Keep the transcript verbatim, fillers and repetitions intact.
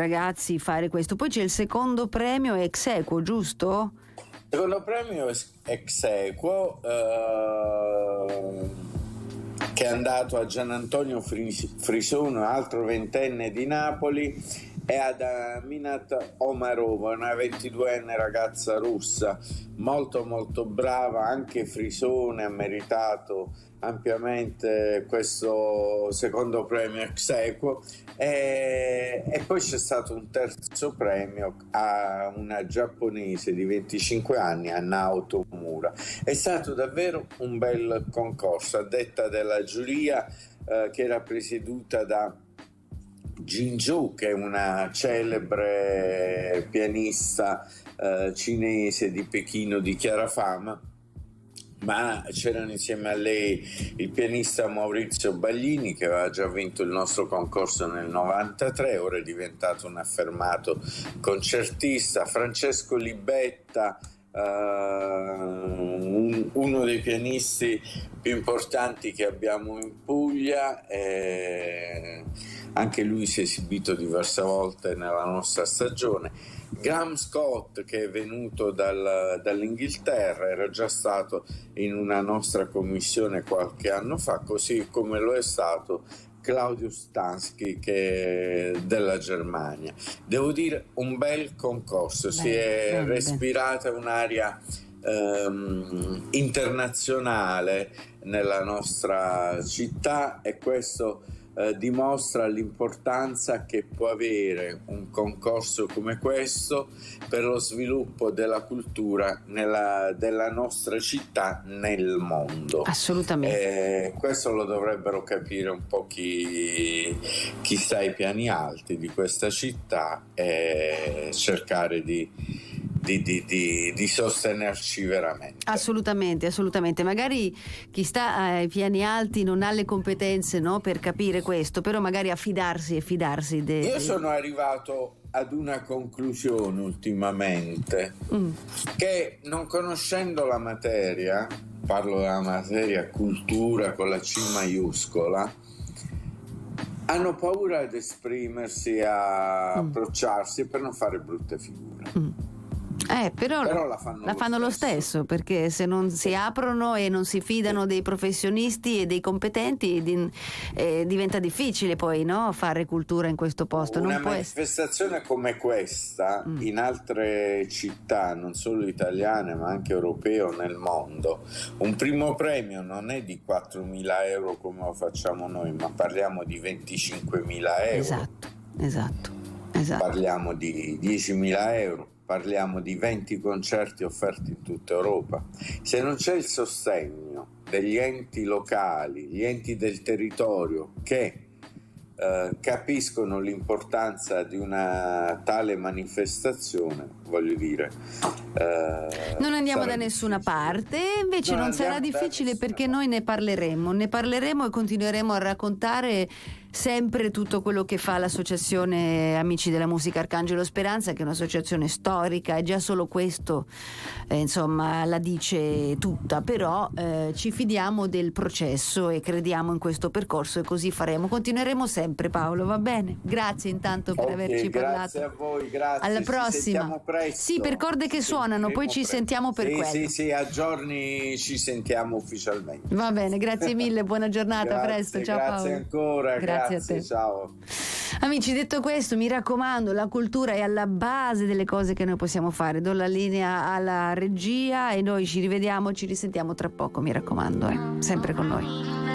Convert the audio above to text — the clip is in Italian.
ragazzi fare questo. Poi c'è il secondo premio ex equo, giusto? Secondo premio ex equo eh, che è andato a Gianantonio Frisone, altro ventenne di Napoli, e ad Aminat Omarova, una ventiduenne ragazza russa molto molto brava. Anche Frisone ha meritato ampiamente questo secondo premio ex equo, e, e poi c'è stato un terzo premio a una giapponese di venticinque anni, a Naoto Mura. È stato davvero un bel concorso, a detta della giuria eh, che era presieduta da Jin Zhou, che è una celebre pianista eh, cinese di Pechino di chiara fama, ma c'erano insieme a lei il pianista Maurizio Baglini, che aveva già vinto il nostro concorso nel novantatré, ora è diventato un affermato concertista, Francesco Libetta, uh, un, uno dei pianisti più importanti che abbiamo in Puglia, e anche lui si è esibito diverse volte nella nostra stagione. Graham Scott, che è venuto dal, dall'Inghilterra, era già stato in una nostra commissione qualche anno fa, così come lo è stato Claudio Stansky, che è della Germania. Devo dire, un bel concorso, beh, si è beh, respirata beh. un'aria ehm, internazionale nella nostra città, e questo Eh, dimostra l'importanza che può avere un concorso come questo per lo sviluppo della cultura nella, della nostra città nel mondo. Assolutamente. Eh, questo lo dovrebbero capire un po' chi, chi sta ai piani alti di questa città, e cercare di Di, di, di, di sostenerci veramente. Assolutamente, assolutamente. Magari chi sta ai piani alti non ha le competenze, no, per capire questo, però magari affidarsi e fidarsi. De... Io sono arrivato ad una conclusione ultimamente, mm. che non conoscendo la materia, parlo della materia cultura con la C maiuscola, hanno paura ad esprimersi, a mm. approcciarsi, per non fare brutte figure. Mm. Eh, però, però la fanno, la lo, fanno stesso. lo stesso, perché se non si aprono e non si fidano dei professionisti e dei competenti, di, eh, diventa difficile poi, no, fare cultura in questo posto. Una non può manifestazione essere... come questa mm. in altre città, non solo italiane ma anche europee o nel mondo, un primo premio non è di quattromila euro come lo facciamo noi, ma parliamo di venticinquemila euro. Esatto, esatto, esatto. Parliamo di diecimila euro. Parliamo di venti concerti offerti in tutta Europa. Se non c'è il sostegno degli enti locali, gli enti del territorio che eh, capiscono l'importanza di una tale manifestazione, voglio dire, eh, non andiamo da nessuna parte, invece non, non sarà difficile, perché noi ne parleremo, ne parleremo e continueremo a raccontare sempre tutto quello che fa l'associazione Amici della Musica Arcangelo Speranza, che è un'associazione storica, e già solo questo eh, insomma la dice tutta, però eh, ci fidiamo del processo e crediamo in questo percorso, e così faremo, continueremo sempre. Paolo, va bene? Grazie intanto per okay, averci parlato. Grazie a voi, grazie. Alla ci prossima. Sentiamo presto. Sì, per corde che suonano, poi ci presto. sentiamo per sì, quello. Sì, sì, a giorni ci sentiamo ufficialmente. Va bene, grazie mille, buona giornata, grazie, presto, ciao grazie Paolo. ancora, grazie, grazie a te. Ciao. Amici, detto questo, mi raccomando, la cultura è alla base delle cose che noi possiamo fare. Do la linea alla regia e noi ci rivediamo, ci risentiamo tra poco, mi raccomando, eh? Sempre con noi.